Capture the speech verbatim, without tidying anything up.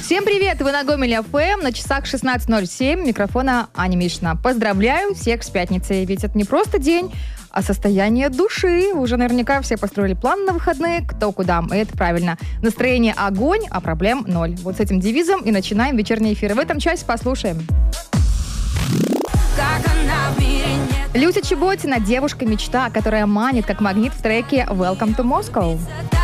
Всем привет! Вы на Гомеле эф эм, на часах шестнадцать ноль семь, микрофона Аня Мишина. Поздравляю всех с пятницей, ведь это не просто день, а состояние души. Уже наверняка все построили план на выходные, кто куда. И это правильно. Настроение огонь, а проблем ноль. Вот с этим девизом и начинаем вечерний эфир. И в этом часе послушаем. Люся Чеботина, девушка-мечта, которая манит как магнит в треке «Welcome to Moscow».